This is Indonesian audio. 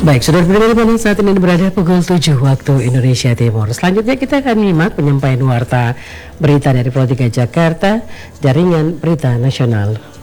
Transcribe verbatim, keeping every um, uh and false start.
Baik, saudara pendengar mana saat ini berada pukul tujuh waktu Indonesia Timur. Selanjutnya kita akan menyimak penyampaian warta berita dari Pro tiga Jakarta, Jaringan Berita Nasional.